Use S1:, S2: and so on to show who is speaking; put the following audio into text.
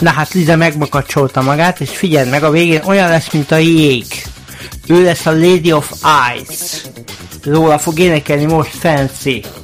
S1: Na hát Liza megmakacsolta magát, és figyeld meg, a végén olyan lesz, mint a jég. Ő lesz a Lady of Ice. Róla fog énekelni most Fancy.